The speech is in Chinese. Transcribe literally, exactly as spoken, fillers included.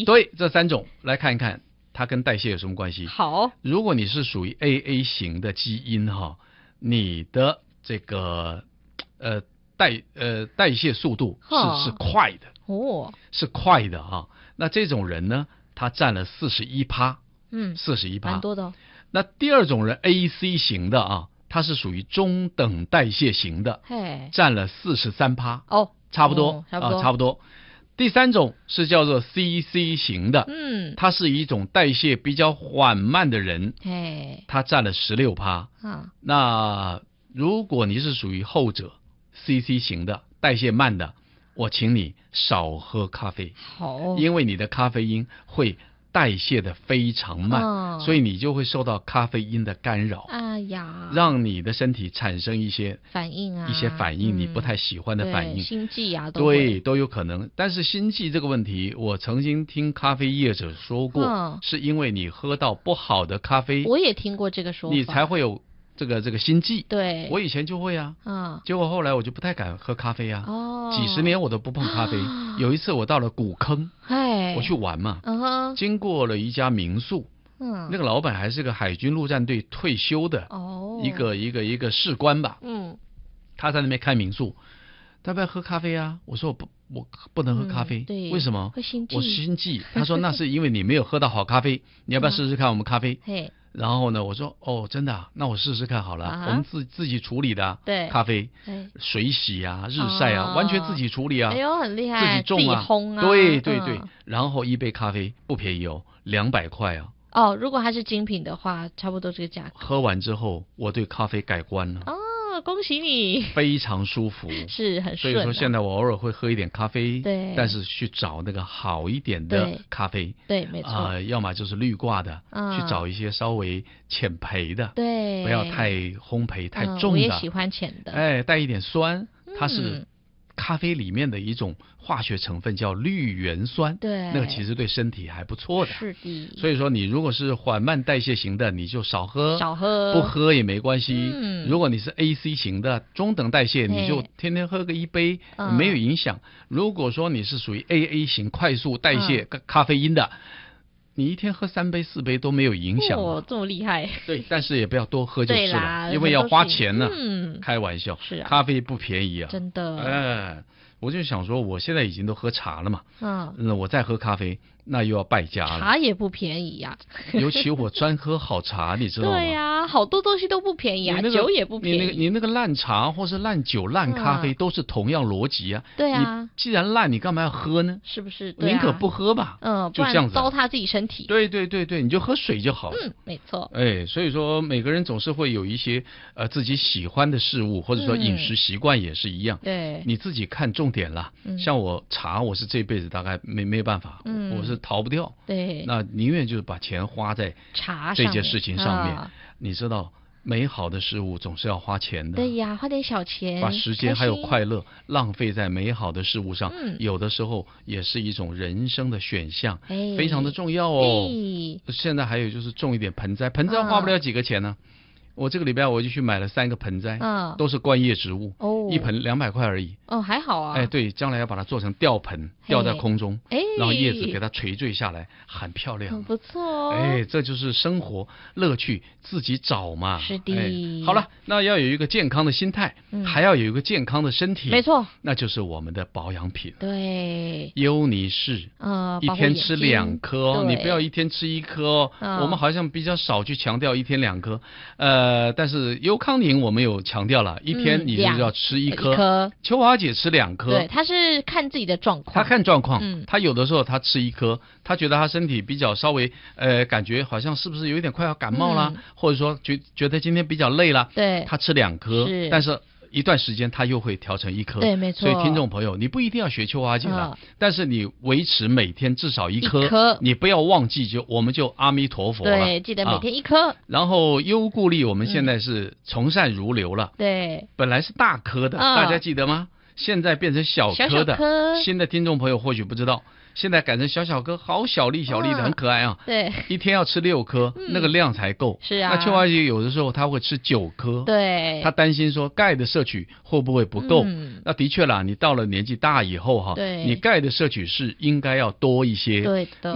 对，这三种来看一看，它跟代谢有什么关系？ 好， 如果你是属于 A A 型的基因哈，你的这个呃代呃代谢速度是是快的哦， 是快的哈。那这种人呢，他占了四十一趴， 嗯， 四十一趴， 蛮多的、哦。 那第二种人 A C 型的啊，他是属于中等代谢型的， 嘿， 占了四十三趴， 哦， 差不多， 哦、差不多、 啊，差不多。第三种是叫做 C C 型的， 嗯， 它是一种代谢比较缓慢的人， 嘿， 它占了十六趴。 啊， 那如果你是属于后者 C C 型的，代谢慢的，我请你少喝咖啡， 好， 因为你的咖啡因会代谢的非常慢、 哦， 所以你就会受到咖啡因的干扰， 哎呀， 让你的身体产生一些反应啊， 一些反应、 嗯、 你不太喜欢的反应， 心悸啊，都对，都有可能。但是心悸这个问题，我曾经听咖啡业者说过， 嗯、 是因为你喝到不好的咖啡， 我也听过这个说法， 你才会有这个这个心悸。 对， 我以前就会啊， 嗯， 结果后来我就不太敢喝咖啡啊， 哦， 几十年我都不碰咖啡。有一次我到了古坑， 哎， 我去玩嘛， 嗯哼， 经过了一家民宿， 嗯， 那个老板还是个海军陆战队退休的， 哦， 一个一个一个士官吧， 嗯， 他在那边开民宿，他不要喝咖啡啊，我说我不我不能喝咖啡， 嗯、对， 为什么？ 会心悸， 我心悸。他说那是因为你没有喝到好咖啡，你要不要试试看我们咖啡？ 嘿。 然后呢，我说哦，真的、啊，那我试试看好了， 啊、 我们自自己处理的、啊， 对， 咖啡，水洗啊，日晒啊，啊完全自己处理啊， 哎呦，很厉害， 自己种啊， 自己烘啊， 对对对、 嗯， 然后一杯咖啡不便宜哦，两百块啊。 哦，如果它是精品的话，差不多这个价格。 喝完之后，我对咖啡改观了。 哦，恭喜你， 非常舒服， 是很顺、啊。 所以说现在我偶尔会喝一点咖啡， 对， 但是去找那个好一点的咖啡， 对，对没错， 呃，要么就是绿挂的、嗯，去找一些稍微浅焙的， 对， 不要太烘焙太重的。 嗯、我也喜欢浅的， 哎，带一点酸，它是。 嗯咖啡里面的一种化学成分叫绿原酸， 对， 那个其实对身体还不错的。 是的。 所以说你如果是缓慢代谢型的，你就少喝， 少喝， 不喝也没关系。 嗯， 如果你是 A C 型的，中等代谢，你就天天喝个一杯， 嗯、 没有影响。如果说你是属于 A A 型，快速代谢咖啡因的。嗯你一天喝三杯四杯都没有影响哦，这么厉害。 对，但是也不要多喝就是了， 因为要花钱呢、啊。 嗯， 开玩笑， 是啊， 咖啡不便宜啊， 真的。 哎，我就想说，我现在已经都喝茶了嘛， 嗯， 那我再喝咖啡，那又要败家了。 茶也不便宜呀、 啊，尤其我专喝好茶，你知道吗？ 对呀、啊，好多东西都不便宜啊， 那个、 酒也不便宜。 你那个你那个烂茶或是烂酒、烂咖啡、嗯、都是同样逻辑啊。 对啊， 你既然烂，你干嘛要喝呢？ 是不是？ 宁可不喝吧。 嗯， 就这样子、啊， 糟蹋自己身体。 对对对对，你就喝水就好。 嗯，没错。 哎，所以说每个人总是会有一些呃自己喜欢的事物，或者说饮食习惯也是一样。 嗯、对， 你自己看重点啦。嗯、像我茶，我是这辈子大概没没办法、嗯，我是逃不掉。 对， 那宁愿就是把钱花在茶这件事情上面。 啊、 你知道，美好的事物总是要花钱的。 对呀，花点小钱， 把时间还有快乐浪费在美好的事物上，嗯、有的时候也是一种人生的选项， 哎、 非常的重要哦。 哎、 现在还有就是种一点盆栽，盆栽花不了几个钱呢、啊。我这个礼拜我就去买了三个盆栽， 嗯， 都是观叶植物， 哦， 一盆两百块而已。 哦，还好啊。 哎，对，将来要把它做成吊盆，吊在空中， 哎， 然后叶子给它垂坠下来，很漂亮， 很不错哦。 哎，这就是生活乐趣，自己找嘛。 是的。 哎、好了，那要有一个健康的心态，嗯、还要有一个健康的身体。 没错， 那就是我们的保养品。 对， 优妮氏， 呃， 一天吃两颗哦，你不要一天吃一颗哦。 嗯、 我们好像比较少去强调一天两颗，呃，但是优康宁我们有强调了，一天你就要吃一颗。 嗯、一颗秋华姐吃两颗， 对，她是看自己的状况， 她看状况， 嗯， 她有的时候她吃一颗，她觉得她身体比较稍微呃，感觉好像是不是有一点快要感冒啦，嗯、或者说觉觉得今天比较累啦， 对， 她吃两颗， 是， 但是一段时间它又会调成一颗， 对，没错。 所以听众朋友，你不一定要学秋花姐了，嗯、但是你维持每天至少一颗， 一颗你不要忘记就我们就阿弥陀佛了， 对，记得每天一颗。 啊、然后优固力我们现在是从善如流了， 嗯、对， 本来是大颗的，嗯、大家记得吗？现在变成小颗的， 小小颗新的听众朋友或许不知道。现在改成小小颗，好小粒小粒的，嗯、很可爱啊。 对， 一天要吃六颗，嗯、那个量才够。 是啊。 那秋华姐有的时候她会吃九颗， 对， 她担心说钙的摄取会不会不够？ 嗯、 那的确啦，你到了年纪大以后哈， 对， 你钙的摄取是应该要多一些。 对的。